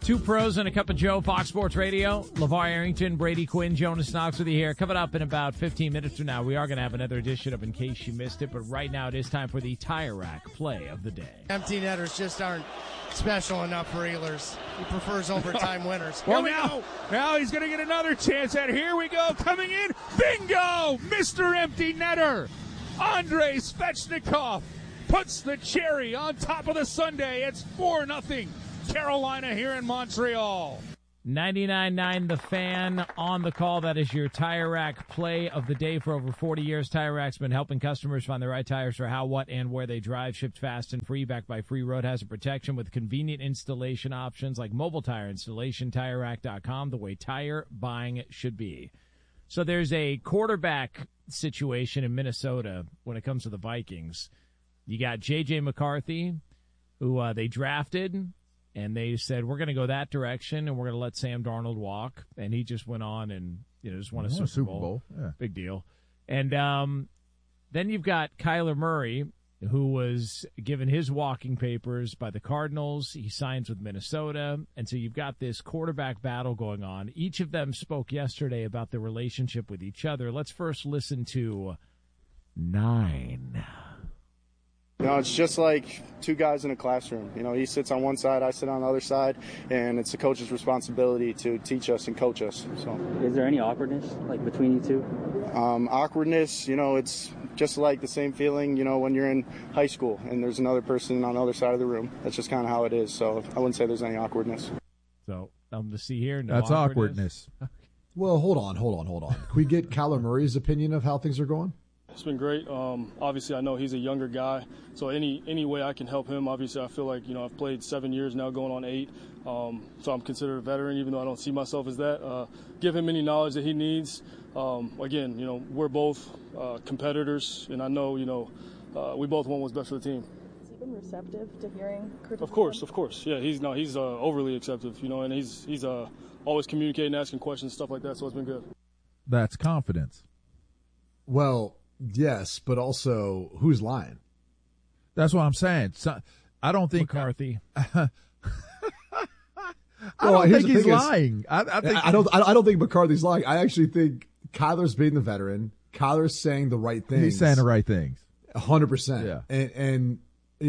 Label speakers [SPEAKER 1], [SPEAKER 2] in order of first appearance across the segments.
[SPEAKER 1] Two pros and a cup of Joe, Fox Sports Radio. LeVar Arrington, Brady Quinn, Jonas Knox with you here. Coming up in about 15 minutes from now, we are going to have another edition of In Case You Missed It. But right now, it is time for the Tire Rack play of the day.
[SPEAKER 2] Empty netters just aren't special enough for Ehlers. He prefers overtime winners.
[SPEAKER 3] Well, now he's going to get another chance at it. Here we go. Coming in. Bingo! Mr. Empty Netter. Andrei Svechnikov puts the cherry on top of the sundae. It's 4-0. Carolina here in Montreal.
[SPEAKER 1] 99.9 The Fan on the call. That is your Tire Rack play of the day. For over 40 years, Tire Rack's been helping customers find the right tires for how, what, and where they drive. Shipped fast and free, backed by free road hazard protection with convenient installation options like mobile tire installation. TireRack.com, the way tire buying should be. So there's a quarterback situation in Minnesota when it comes to the Vikings. You got J.J. McCarthy, who they drafted. And they said, we're going to go that direction, and we're going to let Sam Darnold walk. And he just went on and just won a Super Bowl.
[SPEAKER 4] Yeah.
[SPEAKER 1] Big deal. And then you've got Kyler Murray, who was given his walking papers by the Cardinals. He signs with Minnesota. And so you've got this quarterback battle going on. Each of them spoke yesterday about their relationship with each other. Let's first listen to 9.
[SPEAKER 5] It's just like two guys in a classroom. He sits on one side, I sit on the other side, and it's the coach's responsibility to teach us and coach us. So,
[SPEAKER 6] is there any awkwardness, between you two?
[SPEAKER 5] Awkwardness, it's just like the same feeling, when you're in high school and there's another person on the other side of the room. That's just kind of how it is. So I wouldn't say there's any awkwardness.
[SPEAKER 1] So, to see here, no
[SPEAKER 4] That's awkwardness.
[SPEAKER 7] Well, hold on. Can we get Kyler Murray's opinion of how things are going?
[SPEAKER 8] It's been great. Obviously, I know he's a younger guy, so any way I can help him. Obviously, I feel like I've played 7 years now, going on 8, so I'm considered a veteran, even though I don't see myself as that. Give him any knowledge that he needs. Again, we're both competitors, and I know we both want what's best for the team.
[SPEAKER 9] Has he been receptive to hearing criticism?
[SPEAKER 8] Of course. Yeah, he's overly receptive, and he's always communicating, asking questions, stuff like that. So it's been good.
[SPEAKER 4] That's confidence.
[SPEAKER 7] Well, yes, but also, who's lying?
[SPEAKER 4] That's what I'm saying. So, I don't think
[SPEAKER 1] McCarthy.
[SPEAKER 4] I don't think he's lying.
[SPEAKER 7] I don't think McCarthy's lying. I actually think Kyler's being the veteran. Kyler's saying the right things.
[SPEAKER 4] He's saying the right things.
[SPEAKER 7] 100%.
[SPEAKER 4] Yeah.
[SPEAKER 7] And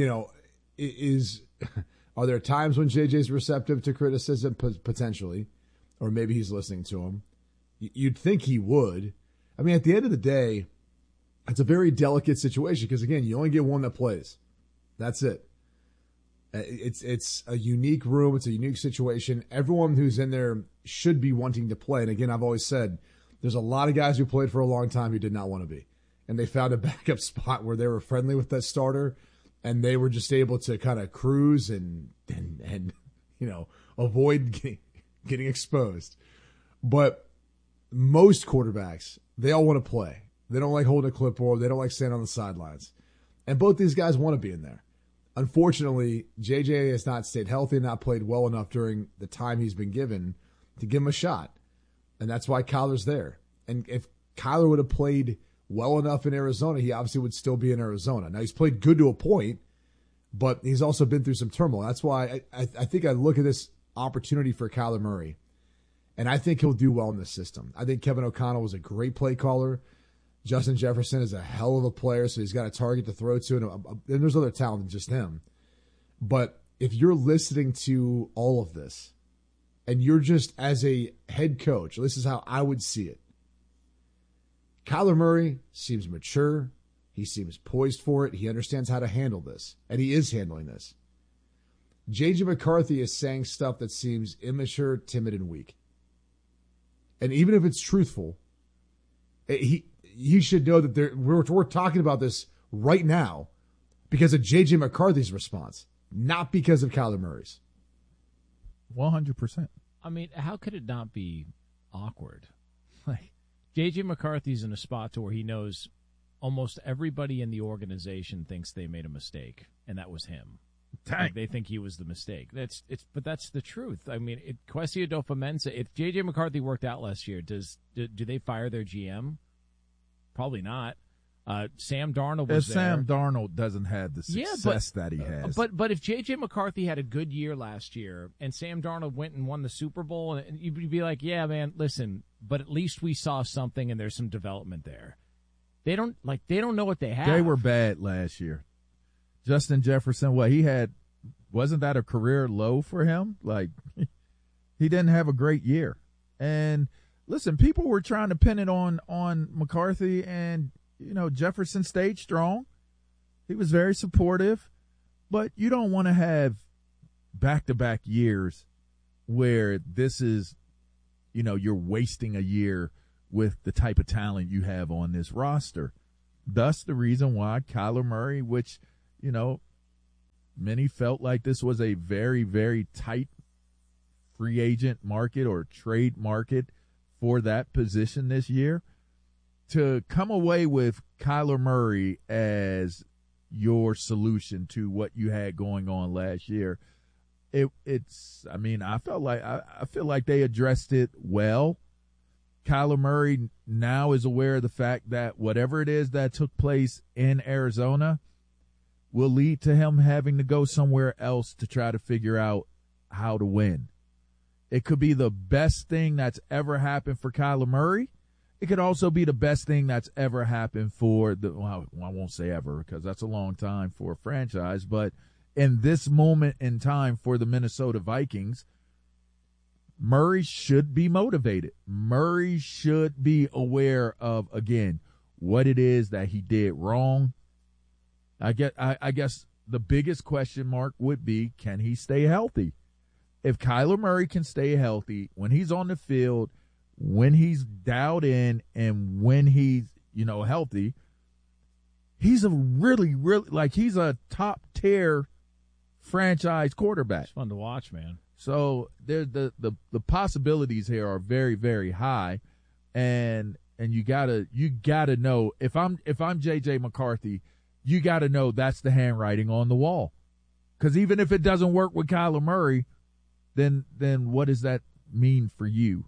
[SPEAKER 7] are there times when JJ's receptive to criticism? Potentially. Or maybe he's listening to him. You'd think he would. I mean, at the end of the day, it's a very delicate situation because, again, you only get one that plays. That's it. It's a unique room. It's a unique situation. Everyone who's in there should be wanting to play. And, again, I've always said there's a lot of guys who played for a long time who did not want to be. And they found a backup spot where they were friendly with that starter, and they were just able to kind of cruise and avoid getting exposed. But most quarterbacks, they all want to play. They don't like holding a clipboard. They don't like standing on the sidelines. And both these guys want to be in there. Unfortunately, JJ has not stayed healthy and not played well enough during the time he's been given to give him a shot. And that's why Kyler's there. And if Kyler would have played well enough in Arizona, he obviously would still be in Arizona. Now, he's played good to a point, but he's also been through some turmoil. That's why I think I look at this opportunity for Kyler Murray, and I think he'll do well in this system. I think Kevin O'Connell was a great play caller. Justin Jefferson is a hell of a player, so he's got a target to throw to, and there's other talent than just him. But if you're listening to all of this, and you're just as a head coach, this is how I would see it. Kyler Murray seems mature. He seems poised for it. He understands how to handle this, and he is handling this. J.J. McCarthy is saying stuff that seems immature, timid, and weak. And even if it's truthful, he should know that we're talking about this right now because of J.J. McCarthy's response, not because of Kyler Murray's.
[SPEAKER 4] 100%.
[SPEAKER 1] I mean, how could it not be awkward? Like, J.J. McCarthy's in a spot to where he knows almost everybody in the organization thinks they made a mistake, and that was him. Like, they think he was the mistake. But that's the truth. I mean, Kwesi Adofo-Mensah, if J.J. McCarthy worked out last year, do they fire their GM? Probably not. Sam Darnold was there.
[SPEAKER 4] Sam Darnold doesn't have the success that he has.
[SPEAKER 1] But if J.J. McCarthy had a good year last year and Sam Darnold went and won the Super Bowl, and you'd be like, yeah, man, listen, but at least we saw something and there's some development there. They don't know what they have.
[SPEAKER 4] They were bad last year. Justin Jefferson, wasn't that a career low for him? Like, he didn't have a great year. And listen, people were trying to pin it on McCarthy, and Jefferson stayed strong. He was very supportive, but you don't want to have back-to-back years where this is, you're wasting a year with the type of talent you have on this roster. Thus the reason why Kyler Murray, which, many felt like this was a very, very tight free agent market or trade market for that position this year, to come away with Kyler Murray as your solution to what you had going on last year. I feel like they addressed it well. Kyler Murray now is aware of the fact that whatever it is that took place in Arizona will lead to him having to go somewhere else to try to figure out how to win. It could be the best thing that's ever happened for Kyler Murray. It could also be the best thing that's ever happened for I won't say ever because that's a long time for a franchise, but in this moment in time for the Minnesota Vikings, Murray should be motivated. Murray should be aware of, again, what it is that he did wrong. I guess the biggest question mark would be, can he stay healthy? If Kyler Murray can stay healthy when he's on the field, when he's dialed in, and when he's, healthy, he's a really, really, he's a top-tier franchise quarterback.
[SPEAKER 1] It's fun to watch, man.
[SPEAKER 4] So the possibilities here are very, very high, and you gotta know, if I'm J.J. McCarthy, you gotta know that's the handwriting on the wall, because even if it doesn't work with Kyler Murray, then what does that mean for you?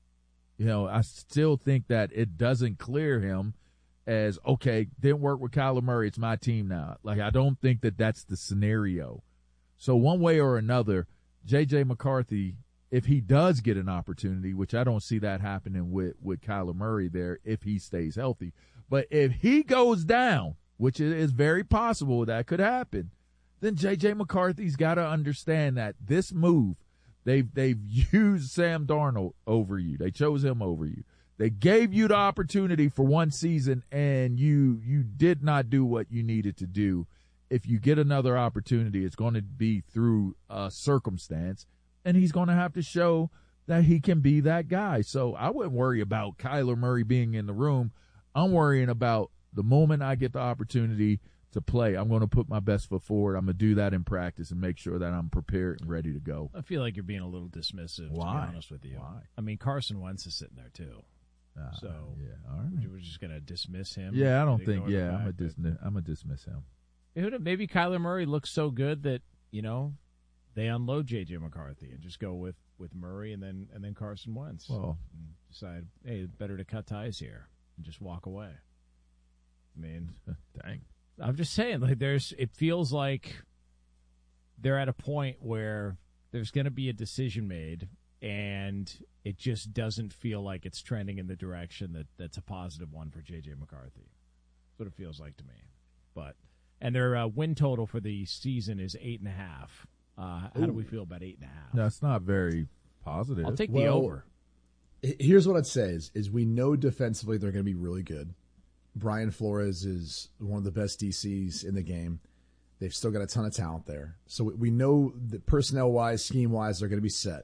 [SPEAKER 4] I still think that it doesn't clear him as, okay, didn't work with Kyler Murray, it's my team now. I don't think that that's the scenario. So one way or another, J.J. McCarthy, if he does get an opportunity, which I don't see that happening with Kyler Murray there if he stays healthy, but if he goes down, which is very possible that could happen, then J.J. McCarthy's got to understand that this move, they've used Sam Darnold over you. They chose him over you. They gave you the opportunity for one season, and you did not do what you needed to do. If you get another opportunity, it's going to be through a circumstance, and he's going to have to show that he can be that guy. So I wouldn't worry about Kyler Murray being in the room. I'm worrying about the moment I get the opportunity to play, I'm going to put my best foot forward. I'm going to do that in practice and make sure that I'm prepared and ready to go.
[SPEAKER 1] I feel like you're being a little dismissive, to be honest with you.
[SPEAKER 4] Why?
[SPEAKER 1] I mean, Carson Wentz is sitting there, too. So
[SPEAKER 4] all right.
[SPEAKER 1] we're just going to dismiss him?
[SPEAKER 4] Yeah, I don't think, I'm going to dismiss him.
[SPEAKER 1] Maybe Kyler Murray looks so good that, they unload J.J. McCarthy and just go with Murray and then Carson Wentz.
[SPEAKER 4] Well,
[SPEAKER 1] and decide, hey, better to cut ties here and just walk away. I mean,
[SPEAKER 4] dang.
[SPEAKER 1] I'm just saying, it feels like they're at a point where there's going to be a decision made, and it just doesn't feel like it's trending in the direction that's a positive one for J.J. McCarthy. That's what it feels like to me. And their win total for the season is 8.5. How do we feel about 8.5?
[SPEAKER 4] That's not very positive.
[SPEAKER 1] I'll take the over.
[SPEAKER 7] Here's what I'd say is we know defensively they're going to be really good. Brian Flores is one of the best DCs in the game. They've still got a ton of talent there. So we know that personnel-wise, scheme-wise, they're going to be set.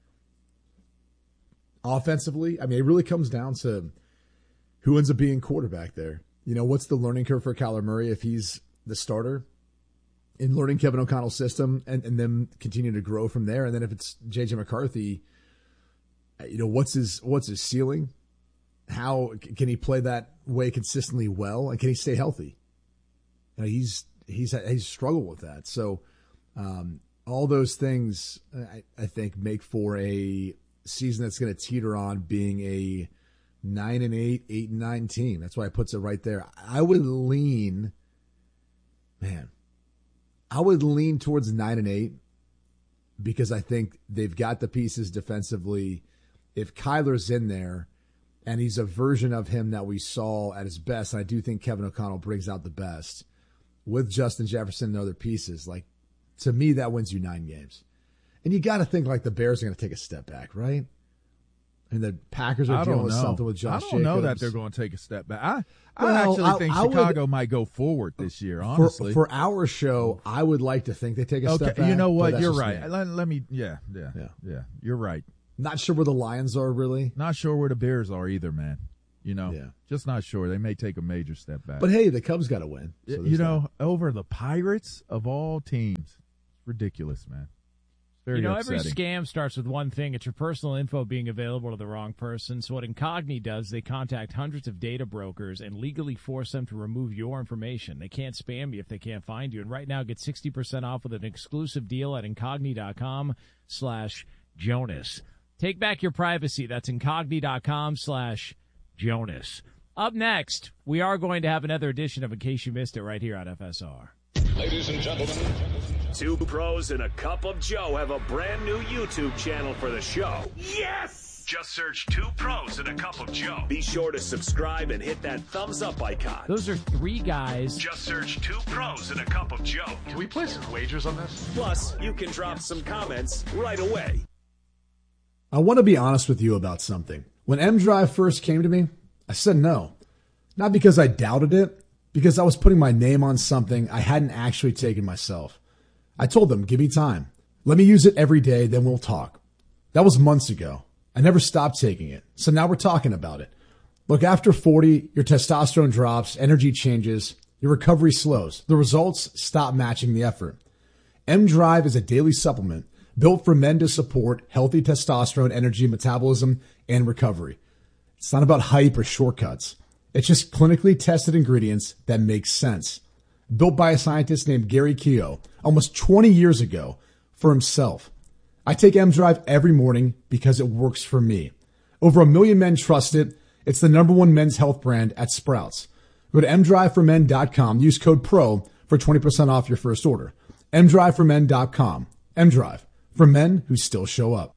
[SPEAKER 7] Offensively, I mean, it really comes down to who ends up being quarterback there. What's the learning curve for Kyler Murray if he's the starter in learning Kevin O'Connell's system and then continue to grow from there? And then if it's J.J. McCarthy, what's his ceiling? How can he play that way consistently well, and can he stay healthy? He's struggled with that. So all those things, I think, make for a season that's going to teeter on being a 9-8, 8-9 team. That's why it puts it right there. I would lean towards 9-8 because I think they've got the pieces defensively. If Kyler's in there and he's a version of him that we saw at his best, and I do think Kevin O'Connell brings out the best with Justin Jefferson and other pieces, like, to me, that wins you 9 games. And you got to think like the Bears are going to take a step back, right? And the Packers are dealing with something with Josh Jacobs.
[SPEAKER 4] I don't know that they're going to take a step back. I actually think Chicago might go forward this year, honestly.
[SPEAKER 7] For our show, I would like to think they take a step back.
[SPEAKER 4] You know what? You're right. Let me, yeah. You're right.
[SPEAKER 7] Not sure where the Lions are, really.
[SPEAKER 4] Not sure where the Bears are either, man. Just not sure. They may take a major step back.
[SPEAKER 7] But, hey, the Cubs got to win. So
[SPEAKER 4] over the Pirates of all teams. It's ridiculous, man. Very
[SPEAKER 1] every scam starts with one thing. It's your personal info being available to the wrong person. So what Incogni does, they contact hundreds of data brokers and legally force them to remove your information. They can't spam you if they can't find you. And right now, get 60% off with an exclusive deal at Incogni.com/Jonas. Take back your privacy. That's Incogni.com/Jonas. Up next, we are going to have another edition of In Case You Missed It right here on FSR.
[SPEAKER 10] Ladies and gentlemen, Two Pros and a Cup of Joe have a brand new YouTube channel for the show. Yes! Just search Two Pros and a Cup of Joe. Be sure to subscribe and hit that thumbs up icon.
[SPEAKER 1] Those are 3 guys.
[SPEAKER 10] Just search Two Pros and a Cup of Joe.
[SPEAKER 11] Can we play some wagers on this?
[SPEAKER 10] Plus, you can drop some comments right away.
[SPEAKER 7] I want to be honest with you about something. When M-Drive first came to me, I said no. Not because I doubted it, because I was putting my name on something I hadn't actually taken myself. I told them, give me time. Let me use it every day, then we'll talk. That was months ago. I never stopped taking it. So now we're talking about it. Look, after 40, your testosterone drops, energy changes, your recovery slows. The results stop matching the effort. M-Drive is a daily supplement built for men to support healthy testosterone, energy, metabolism, and recovery. It's not about hype or shortcuts. It's just clinically tested ingredients that make sense. Built by a scientist named Gary Keogh almost 20 years ago for himself. I take M-Drive every morning because it works for me. Over 1 million men trust it. It's the #1 men's health brand at Sprouts. Go to mdriveformen.com. Use code PRO for 20% off your first order. mdriveformen.com. M-Drive, for men who still show up.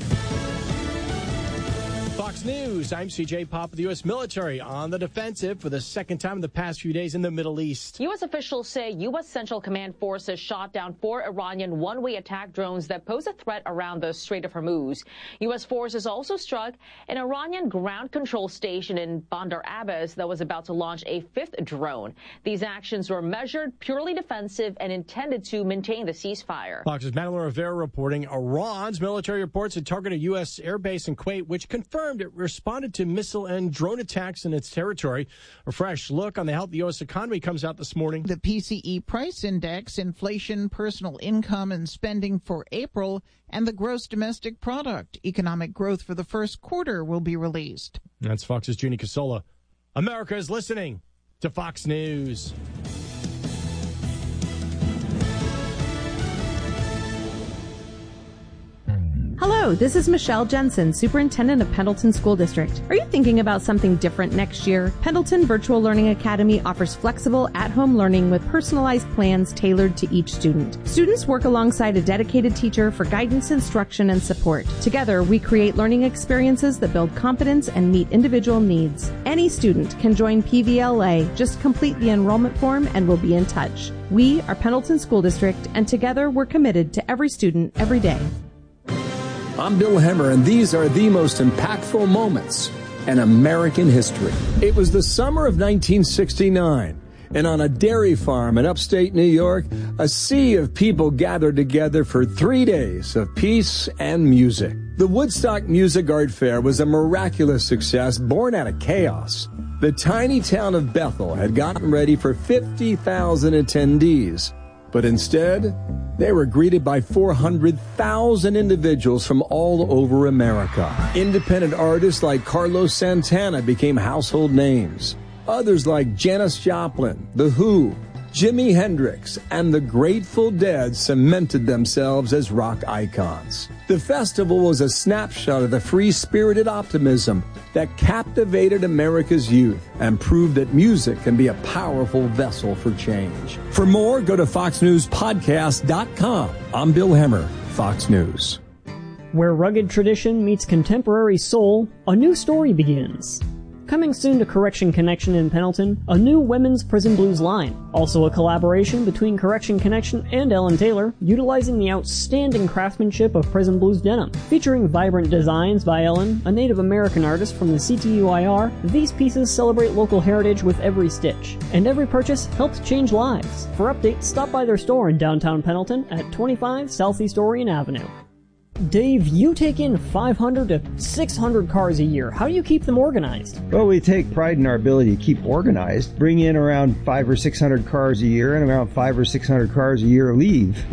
[SPEAKER 12] Fox News, I'm CJ Pop. The U.S. military on the defensive for the second time in the past few days in the Middle East.
[SPEAKER 13] U.S. officials say U.S. Central Command forces shot down 4 Iranian one-way attack drones that pose a threat around the Strait of Hormuz. U.S. forces also struck an Iranian ground control station in Bandar Abbas that was about to launch a 5th drone. These actions were measured, purely defensive, and intended to maintain the ceasefire.
[SPEAKER 12] Fox's Madeline Rivera reporting Iran's military reports had targeted a U.S. airbase in Kuwait, which confirmed it responded to missile and drone attacks in its territory. A fresh look on the health of the U.S. economy comes out this morning.
[SPEAKER 14] The PCE price index, inflation, personal income, and spending for April, and the gross domestic product. Economic growth for the first quarter will be released.
[SPEAKER 12] That's Fox's Jeannie Casola. America is listening to Fox News.
[SPEAKER 15] Hello, this is Michelle Jensen, Superintendent of Pendleton School District. Are you thinking about something different next year? Pendleton Virtual Learning Academy offers flexible, at-home learning with personalized plans tailored to each student. Students work alongside a dedicated teacher for guidance, instruction, and support. Together, we create learning experiences that build confidence and meet individual needs. Any student can join PVLA. Just complete the enrollment form and we'll be in touch. We are Pendleton School District, and together we're committed to every student, every day.
[SPEAKER 16] I'm Bill Hemmer, and these are the most impactful moments in American history. It was the summer of 1969, and on a dairy farm in upstate New York, a sea of people gathered together for 3 days of peace and music. The Woodstock Music Art Fair was a miraculous success born out of chaos. The tiny town of Bethel had gotten ready for 50,000 attendees. But instead, they were greeted by 400,000 individuals from all over America. Independent artists like Carlos Santana became household names. Others like Janis Joplin, The Who, Jimi Hendrix and the Grateful Dead cemented themselves as rock icons. The festival was a snapshot of the free-spirited optimism that captivated America's youth and proved that music can be a powerful vessel for change. For more, go to FoxNewsPodcast.com. I'm Bill Hemmer, Fox News.
[SPEAKER 17] Where rugged tradition meets contemporary soul, a new story begins. Coming soon to Correction Connection in Pendleton, a new women's Prison Blues line. Also a collaboration between Correction Connection and Ellen Taylor, utilizing the outstanding craftsmanship of Prison Blues denim. Featuring vibrant designs by Ellen, a Native American artist from the CTUIR, these pieces celebrate local heritage with every stitch. And every purchase helps change lives. For updates, stop by their store in downtown Pendleton at 25 Southeast Orion Avenue. Dave, you take in 500 to 600 cars a year. How do you keep them organized?
[SPEAKER 18] Well, we take pride in our ability to keep organized. Bring in around 500 or 600 cars a year, and around 500 or 600 cars a year leave.